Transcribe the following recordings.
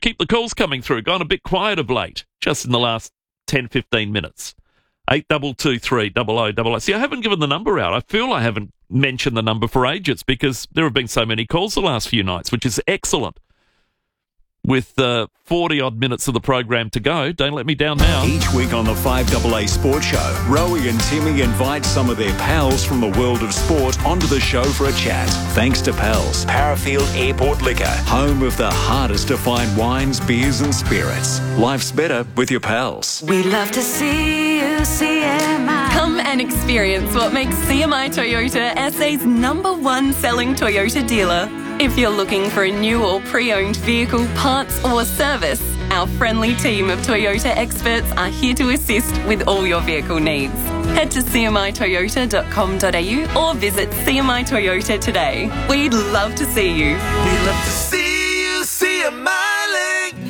keep the calls coming through. Gone a bit quiet of late, just in the last 10, 15 minutes. 8223 0000. See, I haven't given the number out. I feel I haven't mentioned the number for ages because there have been so many calls the last few nights, which is excellent. With 40-odd minutes of the program to go, don't let me down now. Each week on the 5AA Sports Show, Rowie and Timmy invite some of their pals from the world of sport onto the show for a chat. Thanks to Pals, Parafield Airport Liquor, home of the hardest to find wines, beers and spirits. Life's better with your pals. We love to see you, CMI. Come and experience what makes CMI Toyota SA's #1 selling Toyota dealer. If you're looking for a new or pre-owned vehicle, parts or service, our friendly team of Toyota experts are here to assist with all your vehicle needs. Head to cmitoyota.com.au or visit CMI Toyota today. We'd love to see you. We love to see you, CMI Link.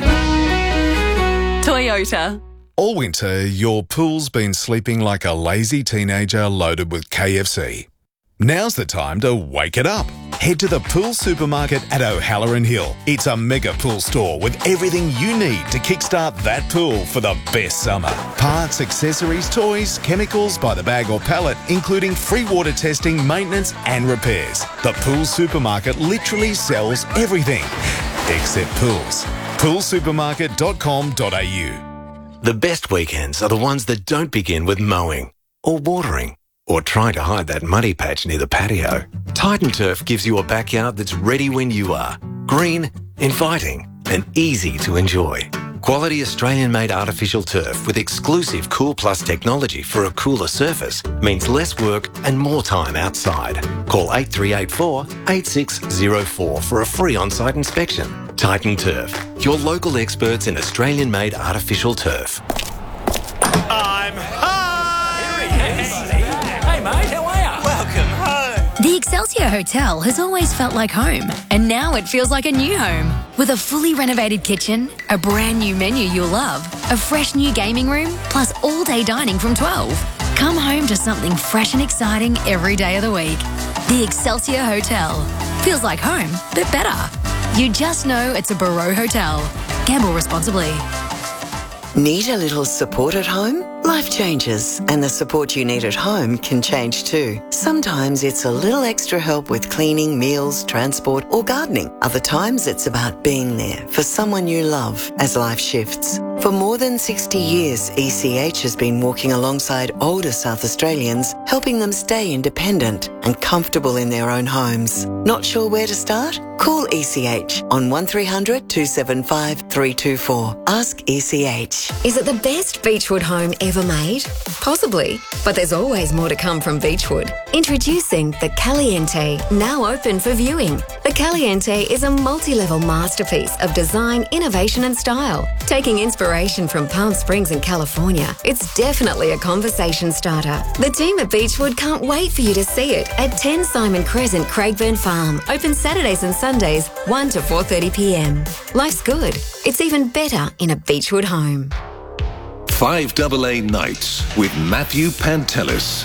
Toyota. All winter, your pool's been sleeping like a lazy teenager loaded with KFC. Now's the time to wake it up. Head to the Pool Supermarket at O'Halloran Hill. It's a mega pool store with everything you need to kickstart that pool for the best summer. Parts, accessories, toys, chemicals by the bag or pallet, including free water testing, maintenance and repairs. The Pool Supermarket literally sells everything except pools. poolsupermarket.com.au. The best weekends are the ones that don't begin with mowing or watering or trying to hide that muddy patch near the patio. Titan Turf gives you a backyard that's ready when you are. Green, inviting, and easy to enjoy. Quality Australian-made artificial turf with exclusive Cool Plus technology for a cooler surface means less work and more time outside. Call 8384 8604 for a free on-site inspection. Titan Turf, your local experts in Australian-made artificial turf. I'm home. Hey, mate, how are you? Welcome home. The Excelsior Hotel has always felt like home, and now it feels like a new home. With a fully renovated kitchen, a brand new menu you'll love, a fresh new gaming room, plus all-day dining from 12. Come home to something fresh and exciting every day of the week. The Excelsior Hotel. Feels like home, but better. You just know it's a Barreau Hotel. Gamble responsibly. Need a little support at home? Life changes, and the support you need at home can change too. Sometimes it's a little extra help with cleaning, meals, transport, or gardening. Other times it's about being there for someone you love as life shifts. For more than 60 years, ECH has been walking alongside older South Australians, helping them stay independent and comfortable in their own homes. Not sure where to start? Call ECH on 1300 275 324. Ask ECH. Is it the best Beechwood home ever made? Possibly, but there's always more to come from Beechwood. Introducing the Caliente, now open for viewing. The Caliente is a multi-level masterpiece of design, innovation and style. Taking inspiration from Palm Springs in California, it's definitely a conversation starter. The team at Beechwood can't wait for you to see it at 10 Simon Crescent, Craigburn Farm. Open Saturdays and Sundays, 1 to 4:30 p.m. Life's good. It's even better in a Beechwood home. 5AA Nights with Matthew Pantelis.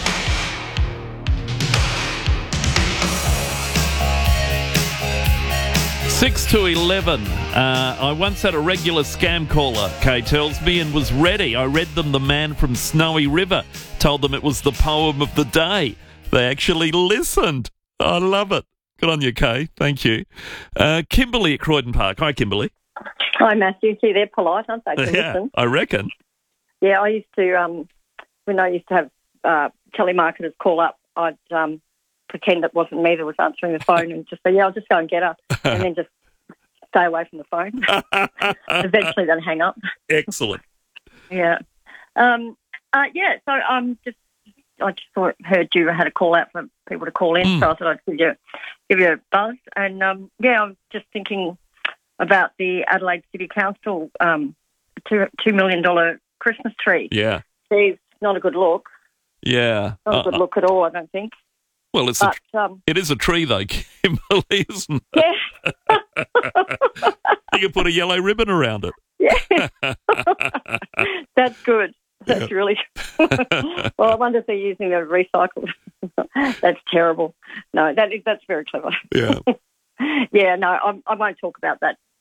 6 to 11. I once had a regular scam caller, Kay tells me, and was ready. I read them The Man from Snowy River, told them it was the poem of the day. They actually listened. I love it. Good on you, Kay. Thank you. Kimberly at Croydon Park. Hi, Kimberly. Hi, Matthew. See, they're polite, aren't they? Yeah, I reckon. Yeah, I used to, when I used to have telemarketers call up, I'd pretend it wasn't me that was answering the phone and just say, yeah, I'll just go and get her, and then just stay away from the phone. Eventually they'd hang up. Excellent. Yeah. So I just heard you had a call out for people to call in, so I thought I'd give you a buzz. And, I was just thinking about the Adelaide City Council $2 million Christmas tree. Yeah. It's not a good look. Yeah. Not a good look at all, I don't think. Well, it is a tree, though, Kimberly, isn't it? Yeah. You can put a yellow ribbon around it. Yeah. That's good. That's really good. Well, I wonder if they're using the recycled. That's terrible. No, that's very clever. Yeah. Yeah, no, I won't talk about that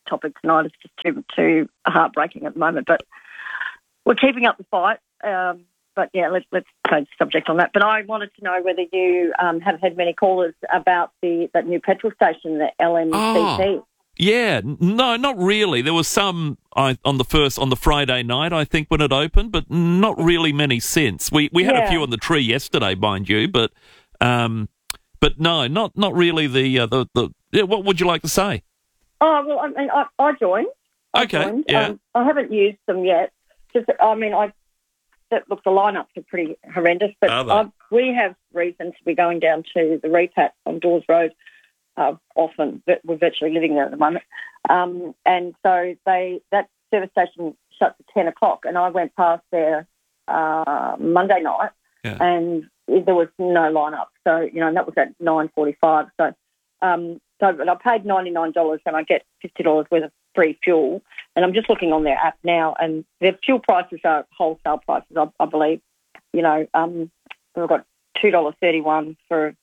topic tonight. It's just too heartbreaking at the moment. But we're keeping up the fight. But yeah, let's change the subject on that. But I wanted to know whether you have had many callers about that new petrol station, the LMCT. Oh, yeah, no, not really. There was some on the Friday night, I think, when it opened, but not really many since. We had a few on the tree yesterday, mind you, but no, not really the what would you like to say? Oh well, I mean, I joined. Okay, yeah. I haven't used them yet. The lineups are pretty horrendous, but we have reason to be going down to the repat on Dawes Road often. We're virtually living there at the moment. And so that service station shuts at 10 o'clock, and I went past there Monday night, and there was no lineup. So, and that was at 9:45. So but I paid $99 and I get $50 worth of free fuel. And I'm just looking on their app now, and their fuel prices are wholesale prices, I believe. We've got $2.31 for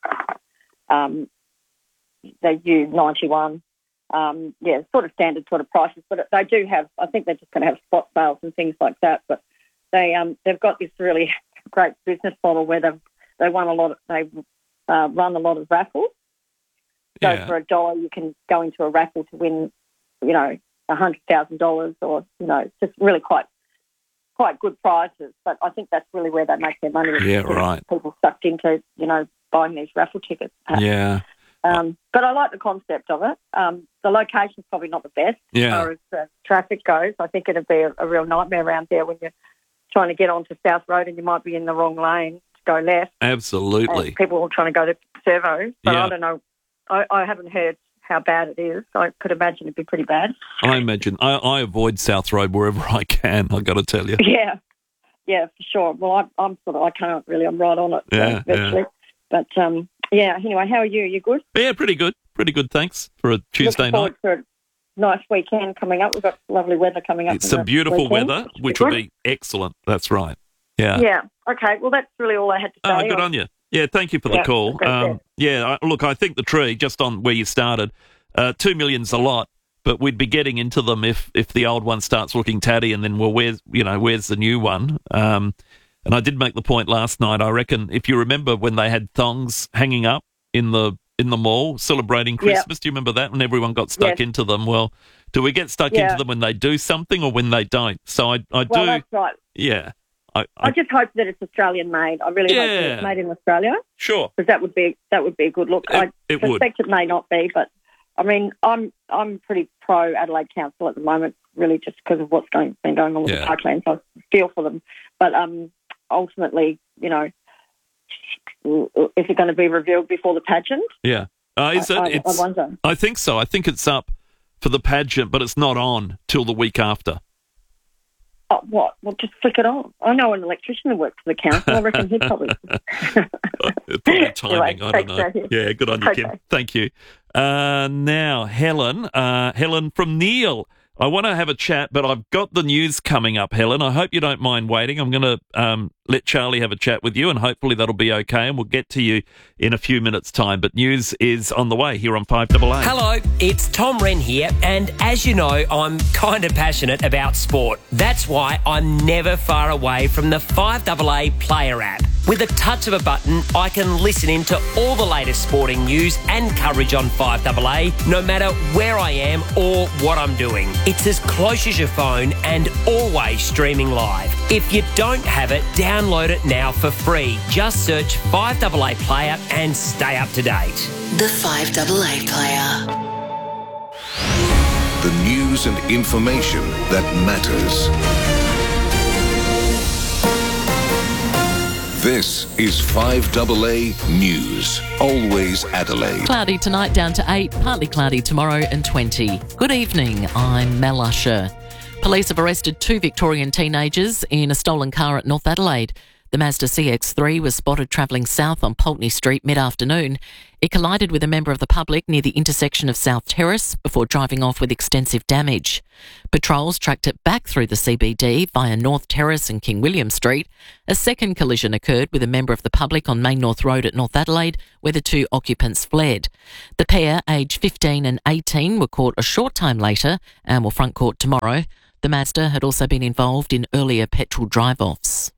they do 91. Sort of standard sort of prices, but they do have. I think they're just going to have spot sales and things like that. But they've got this really great business model where they run a lot of raffles. So for $1, you can go into a raffle to win, $100,000, or it's just really quite good prizes. But I think that's really where they make their money. Yeah, right. People sucked into buying these raffle tickets. Yeah. But I like the concept of it. The location's probably not the best as far as traffic goes. I think it'd be a real nightmare around there when you're trying to get onto South Road and you might be in the wrong lane to go left. Absolutely. And people are trying to go to Servo. But I don't know. I haven't heard how bad it is. I could imagine it'd be pretty bad. I imagine. I avoid South Road wherever I can, I've got to tell you. Yeah, for sure. Well, I'm right on it virtually. But, anyway, how are you? You good? Yeah, pretty good. Pretty good, thanks, for a Tuesday night. For a nice weekend coming up. We've got lovely weather coming up. It's some beautiful weather, which will be excellent. That's right. Yeah. Yeah. Okay. Well, that's really all I had to say. Oh, good on you. Yeah, thank you for the call. Look, I think the tree, just on where you started, 2 million's a lot, but we'd be getting into them if the old one starts looking tatty, and then, where's the new one? And I did make the point last night. I reckon if you remember when they had thongs hanging up in the mall celebrating Christmas, do you remember that? And everyone got stuck into them. Well, do we get stuck into them when they do something or when they don't? So I do. Well, that's right. Yeah. I just hope that it's Australian made. I really hope that it's made in Australia. Sure. Because that would be a good look. I suspect it may not be, but I mean, I'm pretty pro Adelaide Council at the moment, really, just because of what's been going on with the Parklands. I feel for them, but ultimately, is it going to be revealed before the pageant? Yeah. I wonder. I think so. I think it's up for the pageant, but it's not on till the week after. Oh, what? Well, just flick it on. I know an electrician who works for the council. I reckon he'd probably... Probably timing, anyway, I don't know. Yeah, good on you, Kim. Thank you. Now, Helen from Neil. I want to have a chat, but I've got the news coming up, Helen. I hope you don't mind waiting. I'm going to let Charlie have a chat with you, and hopefully that'll be okay, and we'll get to you in a few minutes' time. But news is on the way here on 5AA. Hello, it's Tom Wren here, and as you know, I'm kind of passionate about sport. That's why I'm never far away from the 5AA Player app. With a touch of a button, I can listen in to all the latest sporting news and coverage on 5AA, no matter where I am or what I'm doing. It's as close as your phone and always streaming live. If you don't have it, download it now for free. Just search 5AA Player and stay up to date. The 5AA Player. The news and information that matters. This is 5AA News. Always Adelaide. Cloudy tonight, down to 8. Partly cloudy tomorrow and 20. Good evening, I'm Mel Usher. Police have arrested 2 Victorian teenagers in a stolen car at North Adelaide. The Mazda CX-3 was spotted travelling south on Pulteney Street mid-afternoon. It collided with a member of the public near the intersection of South Terrace before driving off with extensive damage. Patrols tracked it back through the CBD via North Terrace and King William Street. A second collision occurred with a member of the public on Main North Road at North Adelaide, where the two occupants fled. The pair, aged 15 and 18, were caught a short time later and will front court tomorrow. The Mazda had also been involved in earlier petrol drive-offs.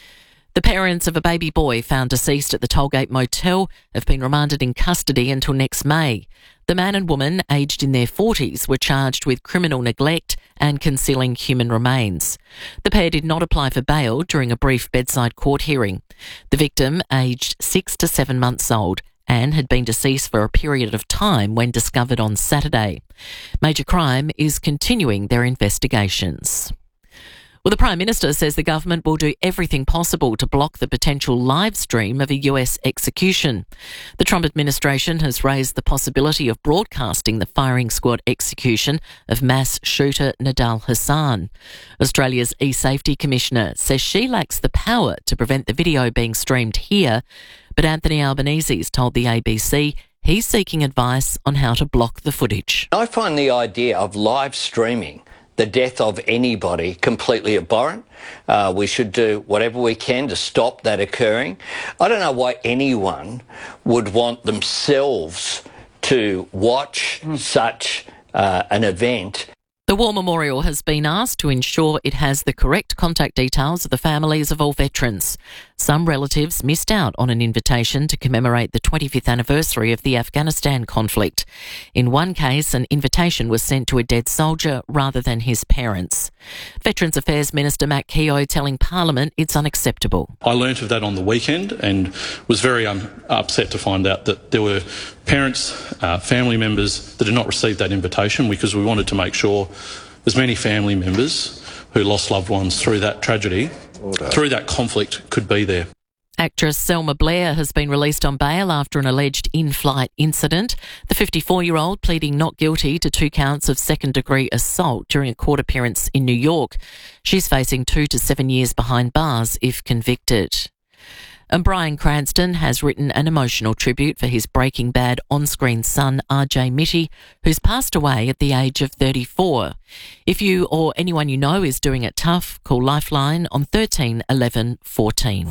The parents of a baby boy found deceased at the Tollgate Motel have been remanded in custody until next May. The man and woman, aged in their 40s, were charged with criminal neglect and concealing human remains. The pair did not apply for bail during a brief bedside court hearing. The victim, aged 6 to 7 months old, and had been deceased for a period of time when discovered on Saturday. Major Crime is continuing their investigations. Well, the Prime Minister says the government will do everything possible to block the potential live stream of a US execution. The Trump administration has raised the possibility of broadcasting the firing squad execution of mass shooter Nidal Hasan. Australia's e-safety commissioner says she lacks the power to prevent the video being streamed here, but Anthony Albanese's told the ABC he's seeking advice on how to block the footage. I find the idea of live streaming the death of anybody completely abhorrent. We should do whatever we can to stop that occurring. I don't know why anyone would want themselves to watch such an event. The War Memorial has been asked to ensure it has the correct contact details of the families of all veterans. Some relatives missed out on an invitation to commemorate the 25th anniversary of the Afghanistan conflict. In one case, an invitation was sent to a dead soldier rather than his parents. Veterans Affairs Minister Matt Keogh telling Parliament it's unacceptable. I learnt of that on the weekend and was very upset to find out that there were parents, family members that had not received that invitation, because we wanted to make sure as many family members who lost loved ones through that tragedy, through that conflict, could be there. Actress Selma Blair has been released on bail after an alleged in-flight incident. The 54-year-old pleading not guilty to 2 counts of second-degree assault during a court appearance in New York. She's facing 2 to 7 years behind bars if convicted. And Bryan Cranston has written an emotional tribute for his Breaking Bad on-screen son, RJ Mitty, who's passed away at the age of 34. If you or anyone you know is doing it tough, call Lifeline on 13 11 14.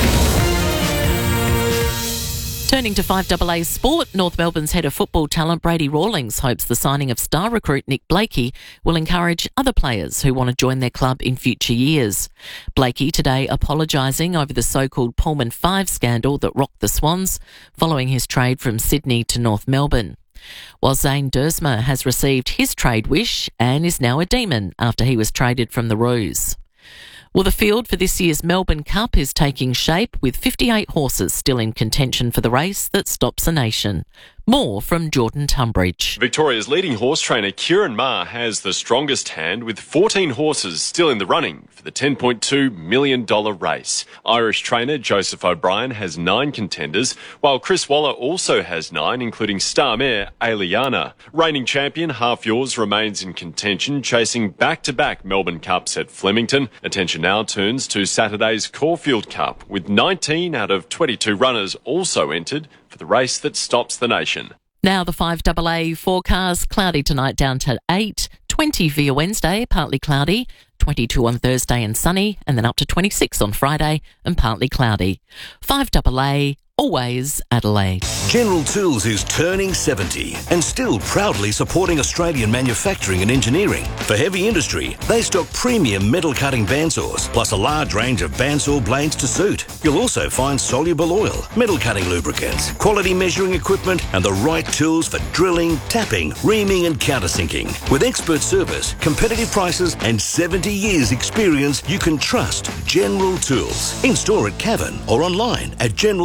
Turning to 5AA sport, North Melbourne's head of football talent Brady Rawlings hopes the signing of star recruit Nick Blakey will encourage other players who want to join their club in future years. Blakey today apologising over the so-called Pullman 5 scandal that rocked the Swans following his trade from Sydney to North Melbourne. While Zane Dersma has received his trade wish and is now a demon after he was traded from the Roos. Well, the field for this year's Melbourne Cup is taking shape with 58 horses still in contention for the race that stops a nation. More from Jordan Tunbridge. Victoria's leading horse trainer Kieran Maher has the strongest hand, with 14 horses still in the running for the $10.2 million race. Irish trainer Joseph O'Brien has 9 contenders, while Chris Waller also has 9, including star mare Aliana. Reigning champion Half Yours remains in contention, chasing back-to-back Melbourne Cups at Flemington. Attention now turns to Saturday's Caulfield Cup, with 19 out of 22 runners also entered for the race that stops the nation. Now the 5AA forecast: cloudy tonight down to 8, 20 via Wednesday, partly cloudy, 22 on Thursday and sunny, and then up to 26 on Friday and partly cloudy. 5AA, always Adelaide. General Tools is turning 70 and still proudly supporting Australian manufacturing and engineering. For heavy industry, they stock premium metal cutting bandsaws, plus a large range of bandsaw blades to suit. You'll also find soluble oil, metal cutting lubricants, quality measuring equipment, and the right tools for drilling, tapping, reaming, and countersinking. With expert service, competitive prices, and 70 years experience, you can trust General Tools. In store at Cavan or online at generaltools.com.au.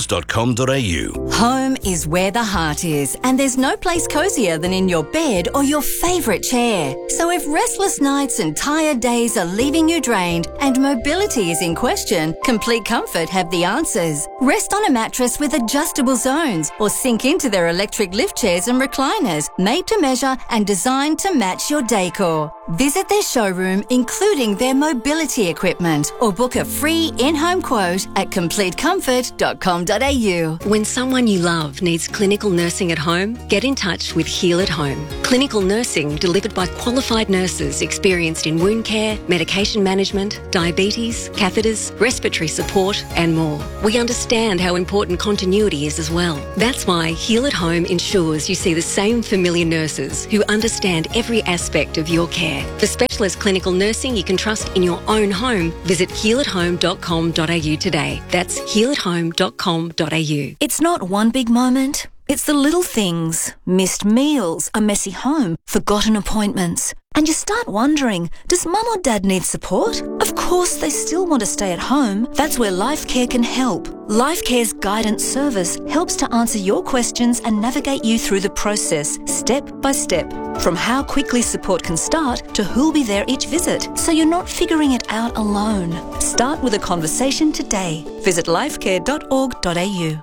peoples.com.au. Home is where the heart is, and there's no place cosier than in your bed or your favourite chair. So if restless nights and tired days are leaving you drained and mobility is in question, Complete Comfort have the answers. Rest on a mattress with adjustable zones or sink into their electric lift chairs and recliners, made to measure and designed to match your decor. Visit their showroom, including their mobility equipment, or book a free in-home quote at completecomfort.com.au. When someone you love needs clinical nursing at home, get in touch with Heal at Home. Clinical nursing delivered by qualified nurses experienced in wound care, medication management, diabetes, catheters, respiratory support and more. We understand how important continuity is as well. That's why Heal at Home ensures you see the same familiar nurses who understand every aspect of your care. For specialist clinical nursing you can trust in your own home, visit healathome.com.au today. That's healathome.com.au. It's not one big moment. It's the little things. Missed meals, a messy home, forgotten appointments. And you start wondering, does mum or dad need support? Of course they still want to stay at home. That's where LifeCare can help. LifeCare's guidance service helps to answer your questions and navigate you through the process, step by step. From how quickly support can start to who'll be there each visit, so you're not figuring it out alone. Start with a conversation today. Visit lifecare.org.au.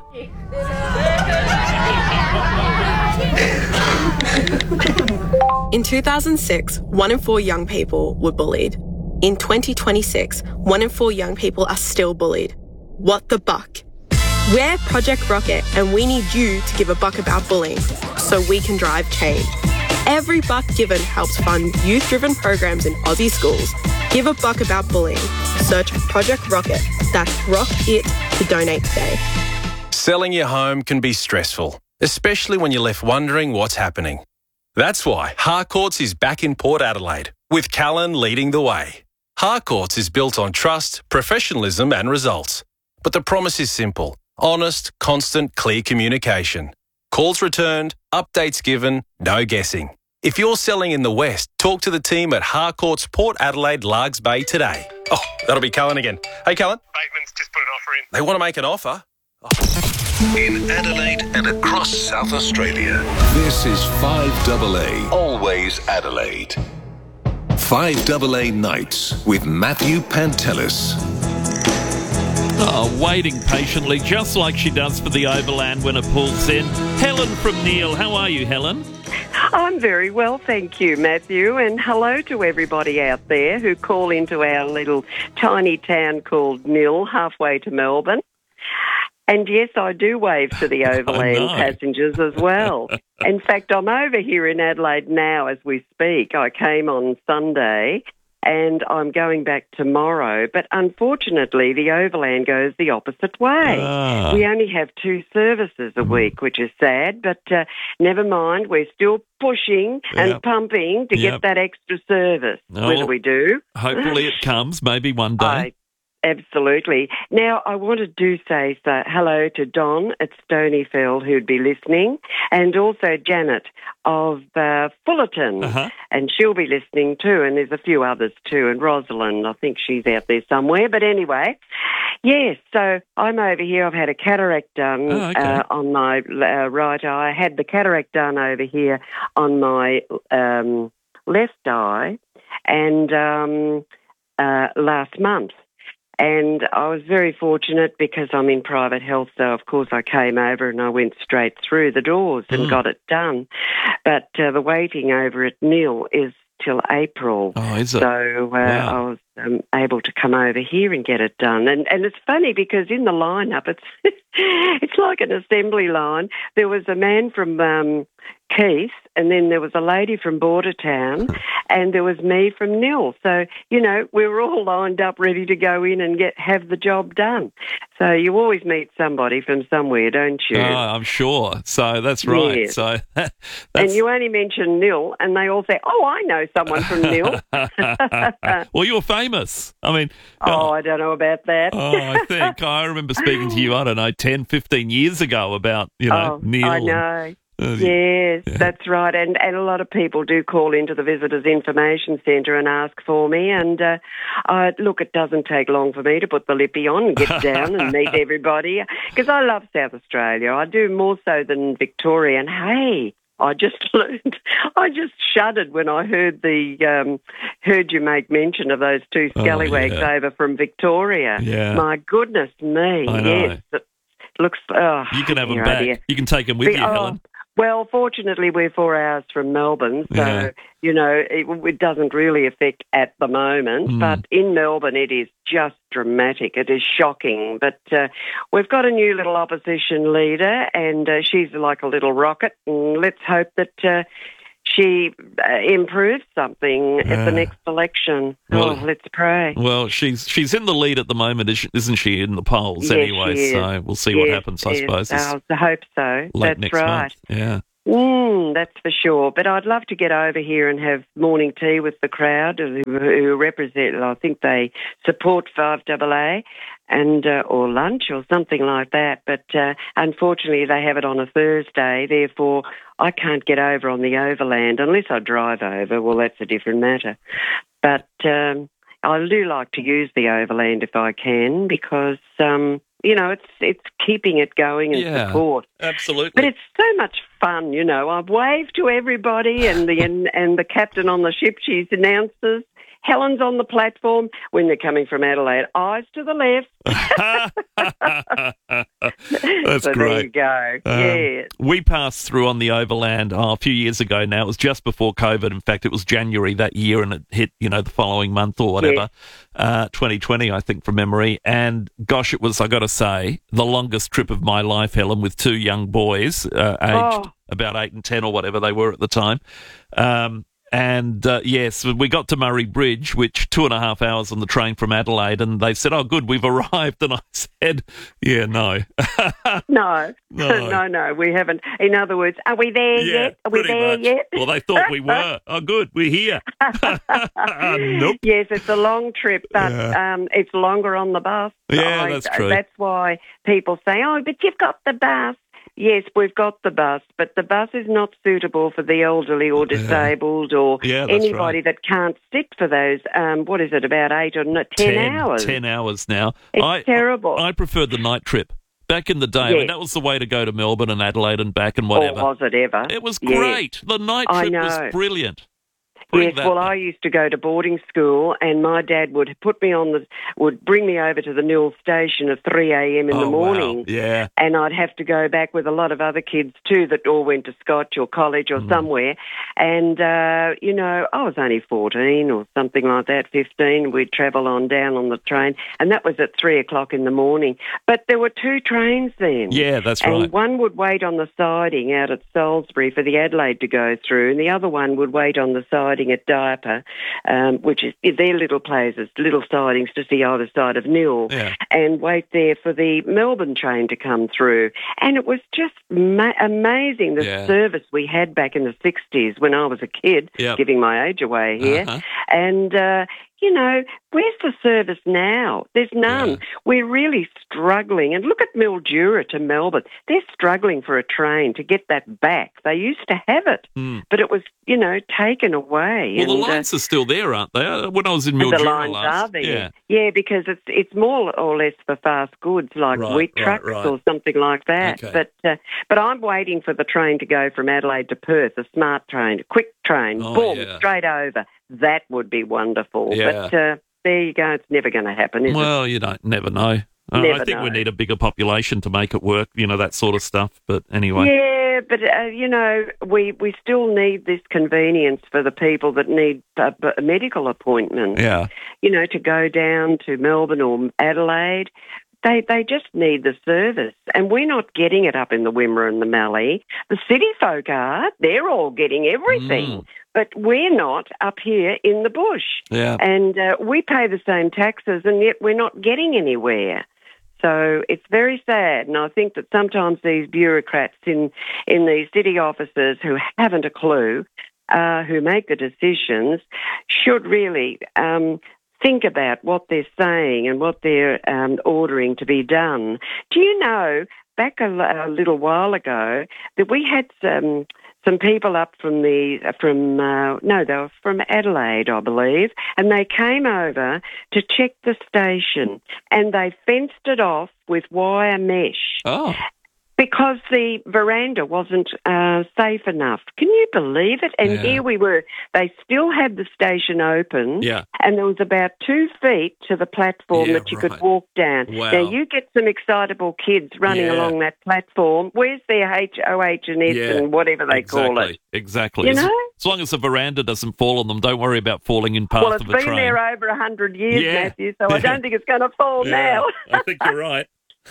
In 2006, 1 in 4 young people were bullied. In 2026, 1 in 4 young people are still bullied. What the buck? We're Project Rocket and we need you to give a buck about bullying so we can drive change. Every buck given helps fund youth-driven programs in Aussie schools. Give a buck about bullying. Search Project Rocket. That's Rock It to donate today. Selling your home can be stressful, especially when you're left wondering what's happening. That's why Harcourts is back in Port Adelaide, with Callan leading the way. Harcourts is built on trust, professionalism and results. But the promise is simple: honest, constant, clear communication. Calls returned, updates given, no guessing. If you're selling in the West, talk to the team at Harcourts Port Adelaide Largs Bay today. Oh, that'll be Callan again. Hey, Callan. Bateman's just put an offer in. They want to make an offer? In Adelaide and across South Australia, this is 5AA, always Adelaide. 5AA Nights with Matthew Pantelis. Oh, waiting patiently, just like she does for the Overland when it pulls in. Helen from Neil. How are you, Helen? I'm very well, thank you, Matthew, and hello to everybody out there who call into our little tiny town called Neil, halfway to Melbourne. And yes, I do wave to the overland passengers as well. In fact, I'm over here in Adelaide now as we speak. I came on Sunday and I'm going back tomorrow. But unfortunately, the overland goes the opposite way. We only have 2 services a week, which is sad. But never mind, we're still pushing and pumping to get that extra service. Whether we do. Hopefully it comes, maybe one day. Absolutely. Now, I wanted to say hello to Don at Stonyfeld, who'd be listening, and also Janet of Fullerton, and she'll be listening too, and there's a few others too, and Rosalind, I think she's out there somewhere. But anyway, yes, so I'm over here. I've had a cataract done on my right eye. I had the cataract done over here on my left eye, and last month. And I was very fortunate because I'm in private health, so of course I came over and I went straight through the doors and got it done. But the waiting over at Neil is till April. Oh, is it? So I was able to come over here and get it done. And it's funny because in the lineup, it's like an assembly line. There was a man from Keith, and then there was a lady from Bordertown, and there was me from Nil. So, you know, we were all lined up ready to go in and have the job done. So you always meet somebody from somewhere, don't you? Oh, I'm sure. So that's right. Yes. So and you only mention Nil, and they all say, oh, I know someone from Nil. Well, you're famous. I mean... I don't know about that. I remember speaking to you, 10, 15 years ago about, Neil. I know. Yes, that's right. And a lot of people do call into the Visitors Information Centre and ask for me. And look, it doesn't take long for me to put the lippy on and get down and meet everybody, because I love South Australia. I do more so than Victoria. And hey, I just shuddered when I heard you make mention of those two scallywags over from Victoria. Yeah. My goodness me! I know. Yes, it looks. Oh, You can have them dear, back. dear. You can take them with you, Helen. Well, fortunately, we're 4 hours from Melbourne, so, it doesn't really affect at the moment. But in Melbourne, it is just dramatic. It is shocking. But we've got a new little opposition leader, and she's like a little rocket. And let's hope that she improves something at the next election. Well, let's pray. Well, she's in the lead at the moment, isn't she, in the polls anyway? She is. So we'll see what happens, I suppose. I hope so. Late That's next right. month. Yeah. That's for sure. But I'd love to get over here and have morning tea with the crowd who represent, I think they support 5AA, and or lunch or something like that. But unfortunately, they have it on a Thursday. Therefore, I can't get over on the overland unless I drive over. Well, that's a different matter. But I do like to use the overland if I can, because it's keeping it going and support. Absolutely. But it's so much fun, I've waved to everybody, and the captain on the ship, she announces, Helen's on the platform when they're coming from Adelaide. Eyes to the left. That's so great. There you go. We passed through on the overland a few years ago now. It was just before COVID. In fact, it was January that year, and it hit, the following month or whatever. 2020, I think, from memory. And gosh, it was, I got to say, the longest trip of my life, Helen, with two young boys, aged about 8 and 10 or whatever they were at the time. And yes, we got to Murray Bridge, which 2.5 hours on the train from Adelaide, and they said, "Oh, good, we've arrived." And I said, "Yeah, no, no, we haven't." In other words, are we there yet? Are we there yet? Well, they thought we were. Oh, good, we're here. Nope. Yes, it's a long trip, but it's longer on the bus. Yeah, that's true. That's why people say, "Oh, but you've got the bus." Yes, we've got the bus, but the bus is not suitable for the elderly or disabled or anybody that can't sit for those, about 8 or 10 hours? 10 hours now. It's terrible. I preferred the night trip. Back in the day, I mean, that was the way to go to Melbourne and Adelaide and back and whatever. Or was it ever? It was great. The night trip was brilliant. Yes, well, I used to go to boarding school, and my dad would bring me over to the Newell station at 3 a.m. in the morning. Wow. Yeah. And I'd have to go back with a lot of other kids too that all went to Scotch or college or somewhere. And, I was only 14 or something like that, 15. We'd travel on down on the train, and that was at 3 o'clock in the morning. But there were two trains then. Yeah, that's right. And one would wait on the siding out at Salisbury for the Adelaide to go through, and the other one would wait on the siding at Diaper, which is their little places, little sidings just the other side of Newell, and wait there for the Melbourne train to come through. And it was just amazing, the service we had back in the 60s when I was a kid, giving my age away here. And, where's the service now? There's none. Yeah. We're really struggling. And look at Mildura to Melbourne. They're struggling for a train to get that back. They used to have it, but it was, taken away. Well, the lines are still there, aren't they? When I was in Mildura the lines are there. Yeah, because it's more or less for fast goods like wheat trucks or something like that. Okay. But I'm waiting for the train to go from Adelaide to Perth, a smart train, a quick train, straight over. That would be wonderful. Yeah. But there you go. It's never going to happen, is it? Well, you never know. I think we need a bigger population to make it work, that sort of stuff. But anyway. Yeah, but, we still need this convenience for the people that need a medical appointment. Yeah. To go down to Melbourne or Adelaide. They just need the service, and we're not getting it up in the Wimmera and the Mallee. The city folk are. They're all getting everything, but we're not up here in the bush. Yeah. And we pay the same taxes, and yet we're not getting anywhere. So it's very sad, and I think that sometimes these bureaucrats in these city offices who haven't a clue, who make the decisions, should really think about what they're saying and what they're ordering to be done. Do you know back a little while ago that we had some people up they were from Adelaide, I believe, and they came over to check the station, and they fenced it off with wire mesh. Oh. Because the veranda wasn't safe enough. Can you believe it? And here we were. They still had the station open. Yeah. And there was about 2 feet to the platform that you could walk down. Wow. Now, you get some excitable kids running along that platform. Where's their HOH&S and whatever they call it? Exactly. You know? As long as the veranda doesn't fall on them, don't worry about falling in path Well, of it's a train. been there over 100 years, Matthew, so I don't think it's going to fall now. I think you're right.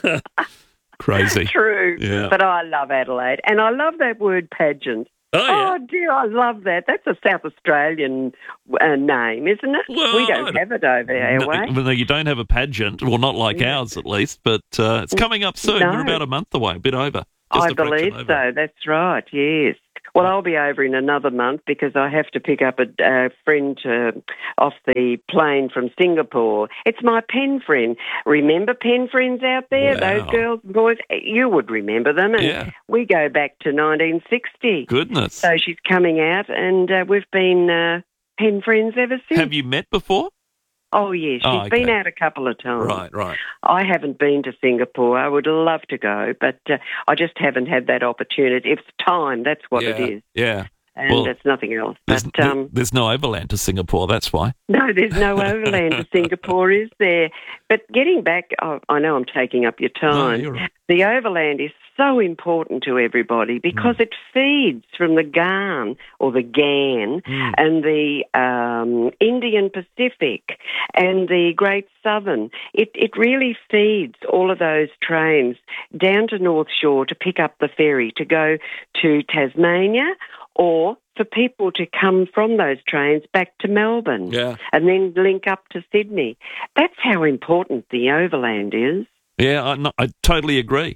Crazy. True. Yeah. But I love Adelaide. And I love that word pageant. Oh, dear, I love that. That's a South Australian name, isn't it? Well, we don't have it over our way. No, you don't have a pageant, well, not like ours at least, but it's coming up soon. No. We're about a month away, a bit over. Just I a fraction believe over. so. That's right, yes. Well, I'll be over in another month because I have to pick up a friend off the plane from Singapore. It's my pen friend. Remember pen friends out there? Wow. Those girls and boys? You would remember them. And we go back to 1960. Goodness. So she's coming out and we've been pen friends ever since. Have you met before? Oh, yes. She's been out a couple of times. Right. I haven't been to Singapore. I would love to go, but I just haven't had that opportunity. It's time. That's what it is. Yeah. And it's nothing else. But There's no overland to Singapore, that's why. no, there's no overland to Singapore, is there? But getting back, I know I'm taking up your time. No, you're right. The overland is so important to everybody because it feeds from the Gan or the Gan and the Indian Pacific and the Great Southern. It really feeds all of those trains down to North Shore to pick up the ferry to go to Tasmania, or for people to come from those trains back to Melbourne and then link up to Sydney. That's how important the overland is. Yeah, I totally agree.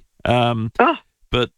But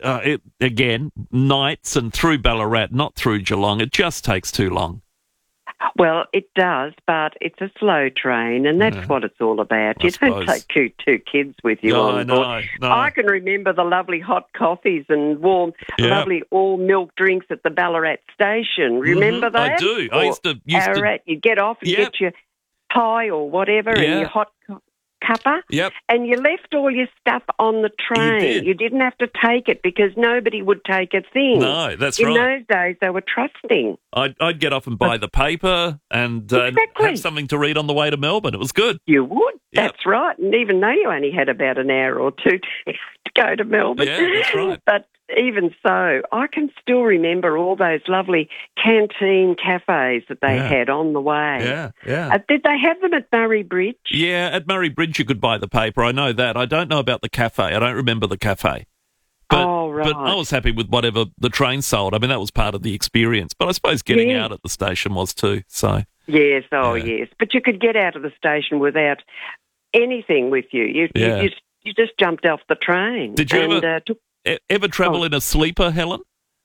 again, nights and through Ballarat, not through Geelong, it just takes too long. Well, it does, but it's a slow train, and that's what it's all about. You don't take two kids with you on board. No. I can remember the lovely hot coffees and warm, lovely all-milk drinks at the Ballarat station. Remember that? I do. I used to you'd get off and get your pie or whatever and your hot cuppa, and you left all your stuff on the train. You didn't have to take it because nobody would take a thing. No, that's in right. In those days, they were trusting. I'd get off and buy the paper and have something to read on the way to Melbourne. It was good. You would. That's right. And even though you only had about an hour or two to go to Melbourne. Yeah, that's right. But even so, I can still remember all those lovely canteen cafes that they had on the way. Yeah. Did they have them at Murray Bridge? Yeah, at Murray Bridge you could buy the paper. I know that. I don't know about the cafe. I don't remember the cafe. But, right. But I was happy with whatever the train sold. I mean, that was part of the experience. But I suppose getting out at the station was too. So yes, yes. But you could get out of the station without anything with you. You just jumped off the train. Did you ever travel in a sleeper, Helen?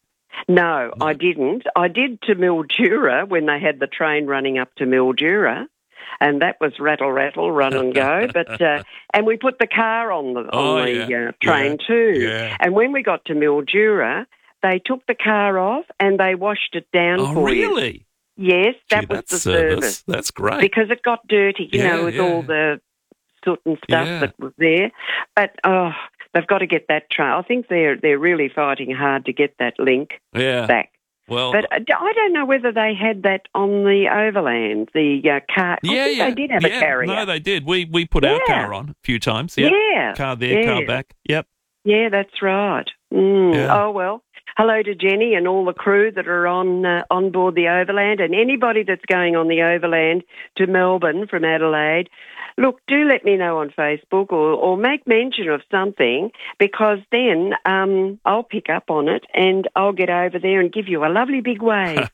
No, I didn't. I did to Mildura when they had the train running up to Mildura, and that was rattle, run and go. But and we put the car on the train too. Yeah. And when we got to Mildura, they took the car off and they washed it down for you. Oh, really? Yes, that was the service. That's great. Because it got dirty, you know, with all the soot and stuff that was there. But they've got to get that train. I think they're really fighting hard to get that link back. Well, but I don't know whether they had that on the overland, the car. I think they did have a carrier. No, they did. We put our car on a few times. Yep. Yeah. Car there, car back. Yep. Yeah, that's right. Oh, well. Hello to Jenny and all the crew that are on board the overland, and anybody that's going on the overland to Melbourne from Adelaide. Look, do let me know on Facebook or make mention of something, because then I'll pick up on it and I'll get over there and give you a lovely big wave.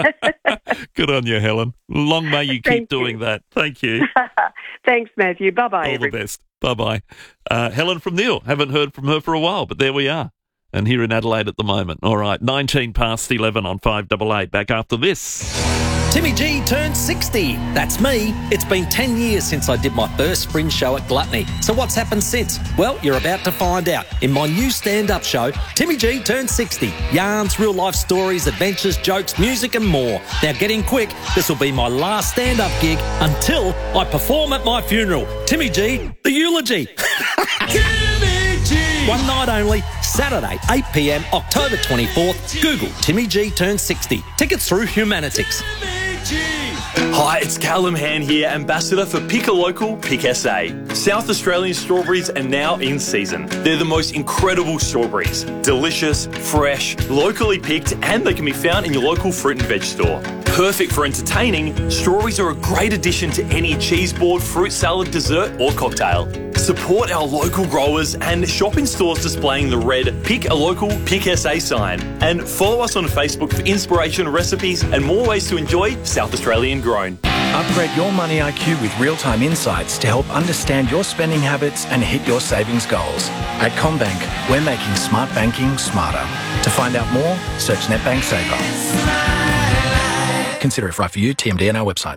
Good on you, Helen. Long may you keep doing that. Thank you. Thanks, Matthew. Bye-bye. All the best. Bye-bye. Helen from Neil. Haven't heard from her for a while, but there we are. And here in Adelaide at the moment. All right, 11 on 588. Back after this. Timmy G turned 60. That's me. It's been 10 years since I did my first fringe show at Gluttony. So what's happened since? Well, you're about to find out. In my new stand-up show, Timmy G turned 60. Yarns, real-life stories, adventures, jokes, music and more. Now get in quick. This will be my last stand-up gig until I perform at my funeral. Timmy G, the eulogy. Timmy G! One night only, Saturday, 8 p.m, October 24th. Google Timmy G turned 60. Tickets through Humanitics. Hi, it's Callum Hand here, Ambassador for Pick a Local, Pick SA. South Australian strawberries are now in season. They're the most incredible strawberries. Delicious, fresh, locally picked, and they can be found in your local fruit and veg store. Perfect for entertaining, strawberries are a great addition to any cheese board, fruit salad, dessert or cocktail. Support our local growers and shop in stores displaying the red Pick a Local, Pick SA sign. And follow us on Facebook for inspiration, recipes and more ways to enjoy South Australian grown. Upgrade your money IQ with real-time insights to help understand your spending habits and hit your savings goals. At CommBank, we're making smart banking smarter. To find out more, search NetBank Saver. Consider if right for you, TMD on our website.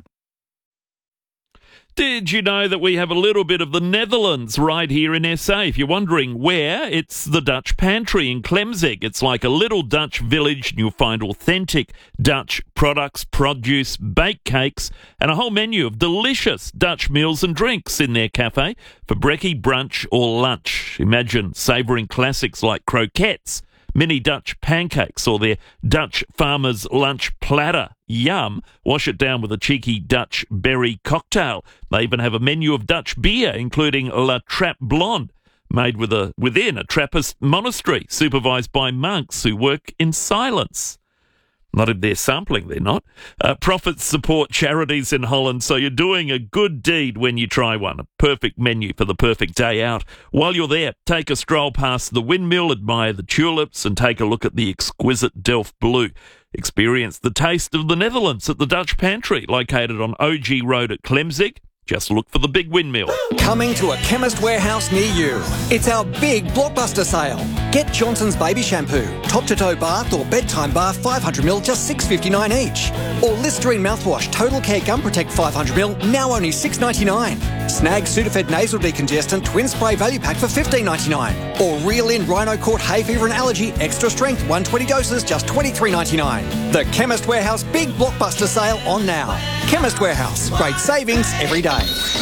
Did you know that we have a little bit of the Netherlands right here in SA? If you're wondering where, it's the Dutch Pantry in Klemzig. It's like a little Dutch village, and you'll find authentic Dutch products, produce, baked cakes, and a whole menu of delicious Dutch meals and drinks in their cafe for brekkie, brunch or lunch. Imagine savouring classics like croquettes, mini Dutch pancakes or their Dutch farmer's lunch platter. Yum. Wash it down with a cheeky Dutch berry cocktail. They even have a menu of Dutch beer, including La Trappe Blonde, made within a Trappist monastery, supervised by monks who work in silence. Not if they're sampling, they're not. Profits support charities in Holland, so you're doing a good deed when you try one. A perfect menu for the perfect day out. While you're there, take a stroll past the windmill, admire the tulips, and take a look at the exquisite Delft Blue. Experience the taste of the Netherlands at the Dutch Pantry, located on OG Road at Klemzig. Just look for the big windmill. Coming to a Chemist Warehouse near you. It's our big blockbuster sale. Get Johnson's Baby Shampoo, top-to-toe bath or bedtime bath 500ml, just $6.59 each. Or Listerine mouthwash, Total Care Gum Protect 500ml, now only $6.99. Snag Sudafed Nasal Decongestant Twin Spray Value Pack for $15.99. Or Reel In Rhino Court Hay Fever and Allergy Extra Strength 120 doses, just $23.99. The Chemist Warehouse big blockbuster sale on now. Chemist Warehouse, great savings every day.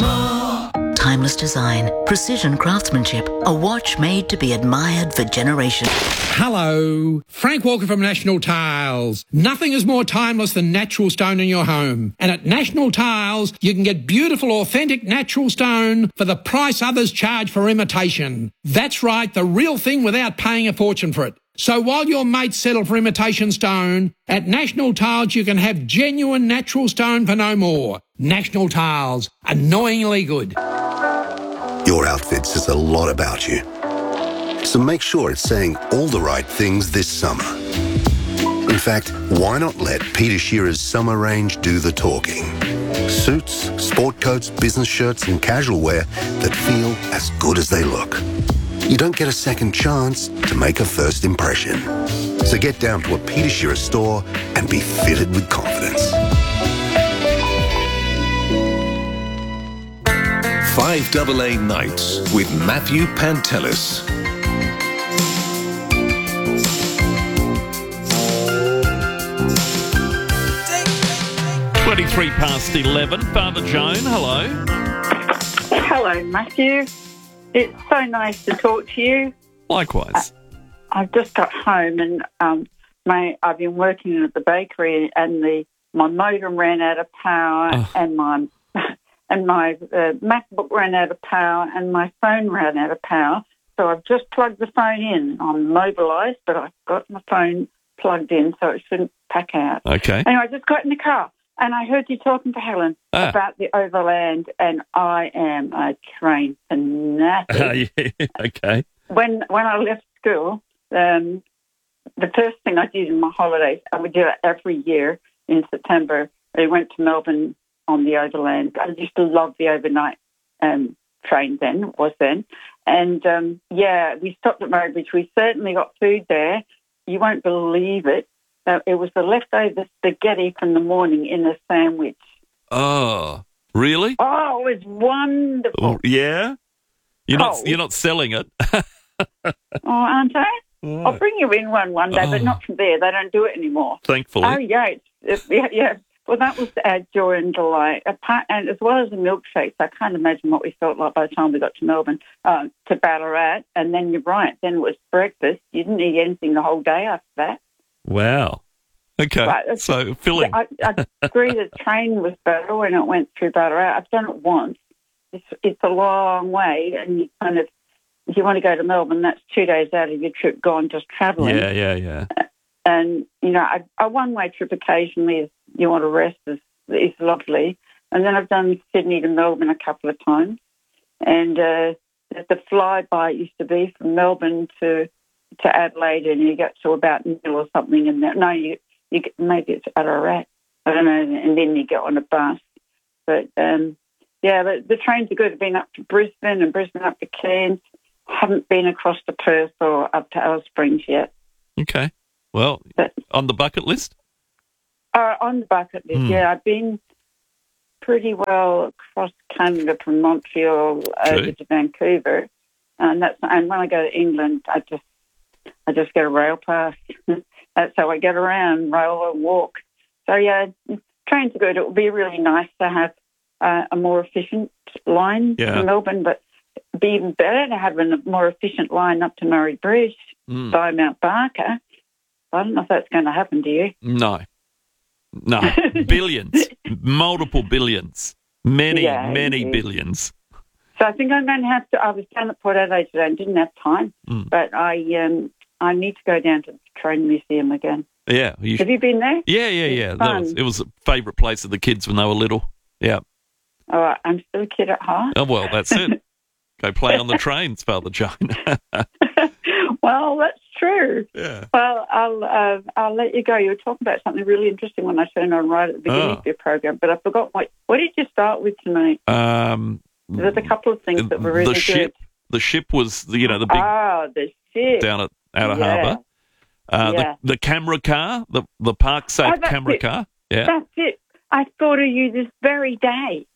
Timeless design, precision craftsmanship, a watch made to be admired for generations. Hello, Frank Walker from National Tiles. Nothing is more timeless than natural stone in your home. And at National Tiles, you can get beautiful, authentic natural stone for the price others charge for imitation. That's right, the real thing without paying a fortune for it. So while your mates settle for imitation stone, at National Tiles you can have genuine natural stone for no more. National Tiles, annoyingly good. Your outfit says a lot about you. So make sure it's saying all the right things this summer. In fact, why not let Peter Shearer's summer range do the talking? Suits, sport coats, business shirts and casual wear that feel as good as they look. You don't get a second chance to make a first impression. So get down to a Peter Shearer store and be fitted with confidence. 5AA Nights with Matthew Pantelis. Past 11. Father Joan, hello. Hello, Matthew. It's so nice to talk to you. Likewise. I've just got home and I've been working at the bakery and my modem ran out of power and my MacBook ran out of power and my phone ran out of power. So I've just plugged the phone in. I'm mobilised, but I've got my phone plugged in so it shouldn't pack out. Okay. Anyway, I just got in the car. And I heard you talking to Helen about the overland, and I am a train fanatic. Yeah, okay. When I left school, the first thing I did in my holidays, I would do it every year in September. I went to Melbourne on the overland. I used to love the overnight train then. And, we stopped at Murray Bridge. We certainly got food there. You won't believe it. It was the leftover spaghetti from the morning in a sandwich. Oh, really? Oh, it was wonderful. Oh, yeah? You're not selling it? Oh, aren't I? Oh. I'll bring you in one day, but not from there. They don't do it anymore. Thankfully. Oh, yeah. Yeah. Well, that was our joy and delight. And as well as the milkshakes, I can't imagine what we felt like by the time we got to Melbourne, to Ballarat. And then you're right, then it was breakfast. You didn't eat anything the whole day after that. Wow. Okay. Right. So, filling. I agree the train was better when it went through Ballarat. I've done it once. It's a long way, and you kind of, if you want to go to Melbourne, that's 2 days out of your trip gone just travelling. Yeah. And, a one-way trip occasionally, if you want to rest, is lovely. And then I've done Sydney to Melbourne a couple of times. And the flyby used to be from Melbourne to Adelaide, and you get to about Nil or something. And no, you get, maybe it's Ararat. I don't know. And then you get on a bus. But, the trains are good. I've been up to Brisbane and Brisbane up to Cairns. Haven't been across to Perth or up to Alice Springs yet. Okay. Well, on the bucket list? On the bucket list, yeah. I've been pretty well across Canada from Montreal over to Vancouver. And when I go to England, I just get a rail pass. That's how I get around, rail and walk. So, yeah, trains are good. It would be really nice to have a more efficient line to Melbourne, but it'd be even better to have a more efficient line up to Murray Bridge by Mount Barker. I don't know if that's going to happen, do you? No. Billions. Multiple billions. Many billions. So I think I'm going to have to, I was down at Port Adelaide today and didn't have time, but I need to go down to the train museum again. Yeah. Have you been there? Yeah. It was a favourite place of the kids when they were little. Yeah. All right, I'm still a kid at heart. Oh, well, that's it. Go play on the trains, Father Jane. Well, that's true. Yeah. Well, I'll let you go. You were talking about something really interesting when I turned on right at the beginning of your program, but I forgot what did you start with tonight? There's a couple of things that were really good. The ship was the big the ship down at Outer Harbour. The camera car, the Park Safe camera car. Yeah, that's it. I thought of you this very day.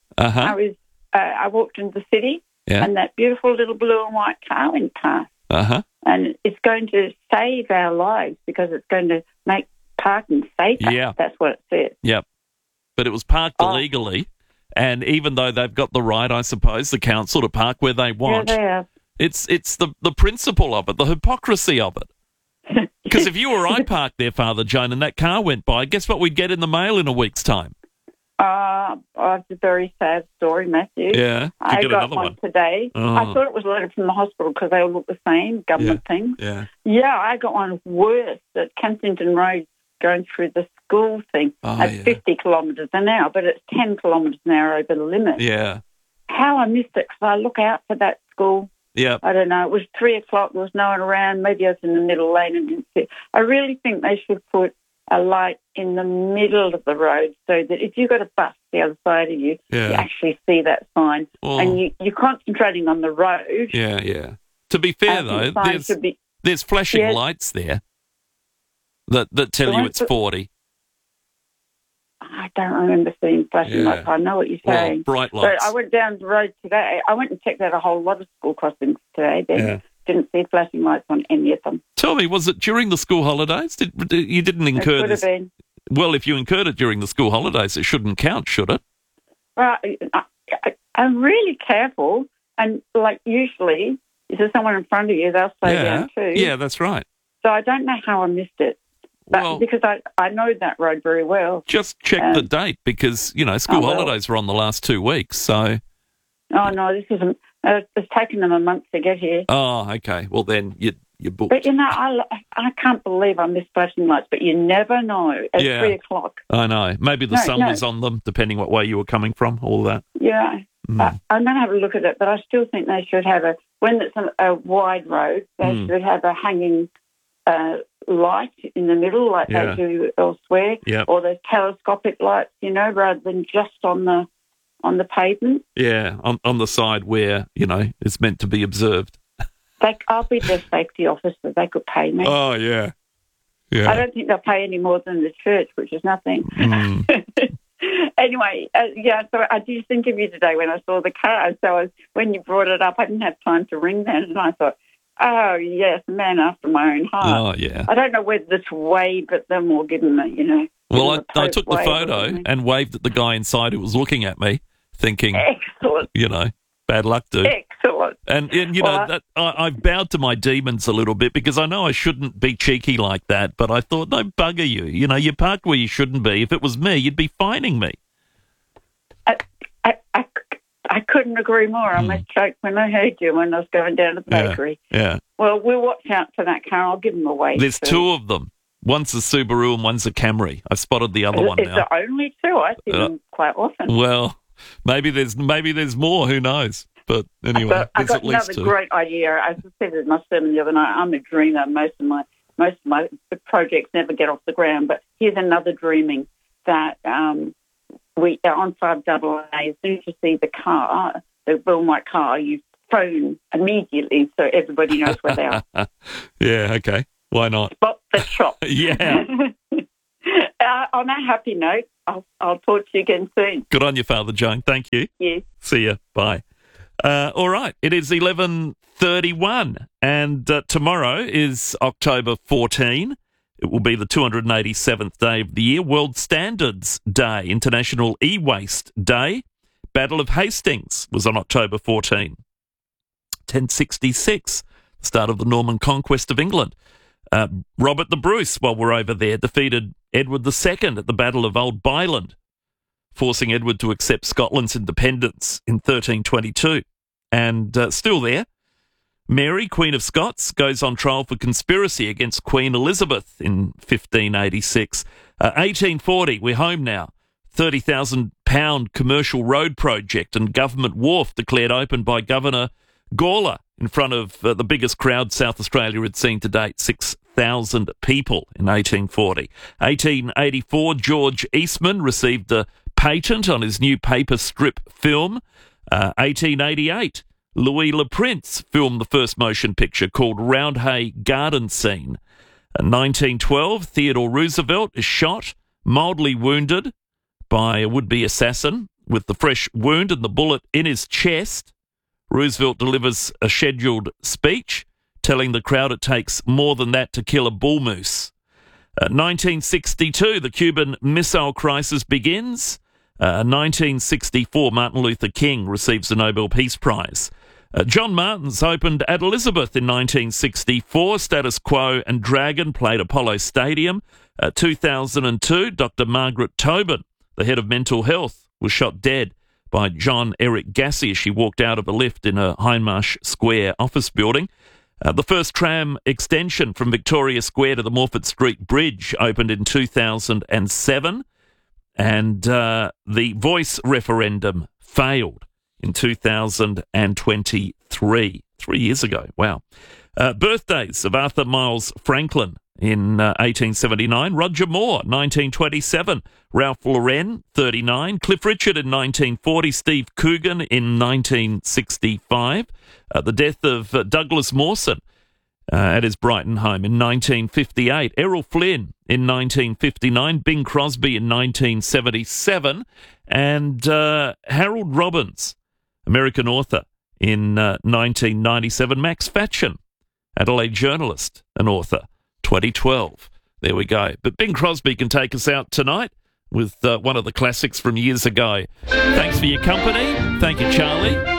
I walked into the city, and that beautiful little blue and white car went past. And it's going to save our lives because it's going to make parking safer. Yeah. That's what it said. Yep. But it was parked illegally, and even though they've got the right, I suppose, the council to park where they want, it's the principle of it, the hypocrisy of it. Because if you or I parked there, Father Jane, and that car went by, guess what we'd get in the mail in a week's time? It's a very sad story, Matthew. Yeah, I got one today. I thought it was a letter from the hospital because they all look the same, government things. Yeah, I got one worse at Kensington Road going through the school thing at 50 kilometres an hour, but it's 10 kilometres an hour over the limit. Yeah. How I missed it because I look out for that school. Yeah. I don't know. It was 3 o'clock. There was no one around. Maybe I was in the middle lane and didn't see it. I really think they should put a light in the middle of the road so that if you've got a bus the other side of you, you actually see that sign. And you're concentrating on the road. Yeah. To be fair, though, there's flashing lights there that tell you it's 40. I don't remember seeing flashing lights. I know what you're saying. Bright lights. So I went down the road today. I went and checked out a whole lot of school crossings today. Didn't see flashing lights on any of them. Tell me, was it during the school holidays? You didn't incur this? It could have been. Well, if you incurred it during the school holidays, it shouldn't count, should it? Well, I'm really careful, and like usually, if there's someone in front of you, they'll slow down too. Yeah, that's right. So I don't know how I missed it. But because I know that road very well. Just check the date because, school holidays were on the last 2 weeks, so... Oh, no, this isn't... it's taken them a month to get here. Oh, okay. Well, then you booked. But, I can't believe I missed flashing lights, but you never know at 3 o'clock. I know. Maybe the sun was on them, depending what way you were coming from, all that. Yeah. I'm going to have a look at it, but I still think they should have when it's a wide road, they should have a hanging... light in the middle like they do elsewhere, or those telescopic lights, rather than just on the pavement. Yeah, on the side where, it's meant to be observed. I'll be their safety officer. They could pay me. Oh, yeah. I don't think they'll pay any more than the church, which is nothing. Anyway, so I did think of you today when I saw the car. So when you brought it up, I didn't have time to ring then, and I thought, oh, yes, man after my own heart. Oh, yeah. I don't know whether it's waved at them or given them, Well, I took the photo and waved at the guy inside who was looking at me, thinking, excellent. Bad luck, dude. Excellent. And that I've bowed to my demons a little bit because I know I shouldn't be cheeky like that, but I thought, no, bugger you. You parked where you shouldn't be. If it was me, you'd be fining me. I couldn't agree more. I must choke when I heard you when I was going down to the bakery. Yeah. Well, we'll watch out for that car. I'll give them away. There's two of them. One's a Subaru and one's a Camry. I've spotted the other one now. Is there only two? I see them quite often. Well, maybe there's more. Who knows? But anyway, I got at least another two. great idea. As I said in my sermon the other night, I'm a dreamer. Most of my projects never get off the ground. But here's another dreaming that we on 5AA. As soon as you see the car, the blue and white car, you phone immediately so everybody knows where they are. Yeah. Okay. Why not? Spot the shop. Yeah. On that happy note, I'll talk to you again soon. Good on you, Father Joan. Thank you. Yes. See ya. Bye. All right. It is 11:31, and tomorrow is October 14. It will be the 287th day of the year. World Standards Day, International E-Waste Day. Battle of Hastings was on October 14. 1066, start of the Norman conquest of England. Robert the Bruce, while we're over there, defeated Edward II at the Battle of Old Byland, forcing Edward to accept Scotland's independence in 1322. And still there, Mary, Queen of Scots, goes on trial for conspiracy against Queen Elizabeth in 1586. 1840, we're home now. £30,000 commercial road project and government wharf declared open by Governor Gawler in front of the biggest crowd South Australia had seen to date, 6,000 people in 1840. 1884, George Eastman received a patent on his new paper strip film. 1888, Louis Le Prince filmed the first motion picture called Roundhay Garden Scene. 1912, Theodore Roosevelt is shot, mildly wounded by a would-be assassin with the fresh wound and the bullet in his chest. Roosevelt delivers a scheduled speech, telling the crowd it takes more than that to kill a bull moose. 1962, the Cuban Missile Crisis begins. 1964, Martin Luther King receives the Nobel Peace Prize. John Martins opened at Elizabeth in 1964. Status Quo and Dragon played Apollo Stadium. 2002, Dr. Margaret Tobin, the head of mental health, was shot dead by John Eric Gassi as she walked out of a lift in a Hindmarsh Square office building. The first tram extension from Victoria Square to the Morford Street Bridge opened in 2007. And the Voice referendum failed in 2023, 3 years ago. Wow. Birthdays of Arthur Miles Franklin in 1879, Roger Moore, 1927, Ralph Lauren, 39, Cliff Richard in 1940, Steve Coogan in 1965, the death of Douglas Mawson at his Brighton home in 1958, Errol Flynn in 1959, Bing Crosby in 1977, and Harold Robbins, American author, in 1997, Max Fatchen, Adelaide journalist and author, 2012. There we go. But Bing Crosby can take us out tonight with one of the classics from years ago. Thanks for your company. Thank you, Charlie.